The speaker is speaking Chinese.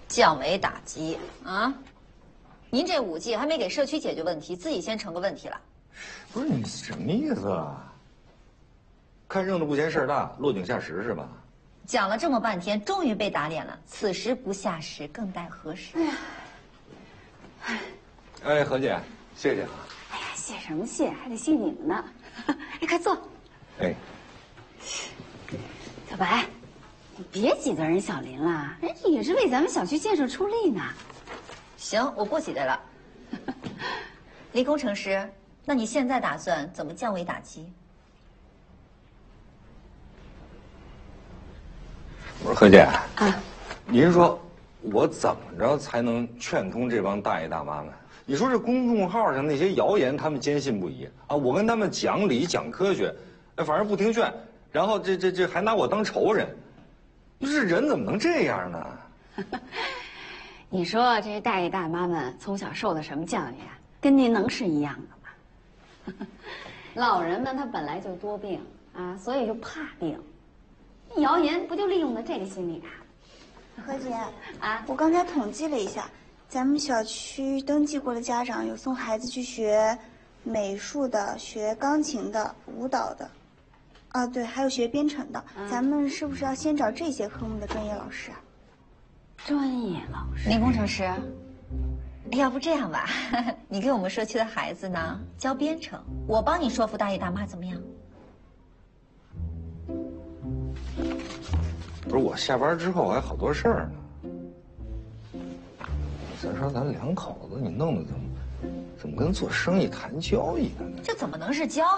降维打击啊！您这5季还没给社区解决问题，自己先成个问题了。 不是你什么意思啊？看热闹不嫌事儿大，落井下石是吧？ 讲了这么半天，终于被打脸了。此时不下石，更待何时？ 哎，何姐，谢谢啊。 哎呀，谢什么谢，还得谢你们呢。哎，快坐。 哎， 小白，你别挤兑人小林了，人家也是为咱们小区建设出力呢。 行，我不挤兑了。李工程师，那你现在打算怎么降维打击？ 我说何姐啊， 您说我怎么着才能劝通这帮大爷大妈们？你说这公众号上那些谣言，他们坚信不疑啊！我跟他们讲理讲科学，哎，反而不听劝，然后这还拿我当仇人，你说这人怎么能这样呢？ 你说这些大爷大妈们从小受的什么教育啊？跟您能是一样的吗？老人们他本来就多病啊，所以就怕病。谣言不就利用的这个心理啊？ 何姐啊， 我刚才统计了一下，咱们小区登记过的家长有送孩子去学美术的、学钢琴的、舞蹈的，啊对，还有学编程的。咱们是不是要先找这些科目的专业老师啊？ 专业老师， 林工程师，要不这样吧，你给我们社区的孩子呢教编程，我帮你说服大爷大妈，怎么样？ 不是我下班之后还好多事儿呢。再说咱2口子，你弄得怎么跟做生意谈交易的呢？ 这怎么能是教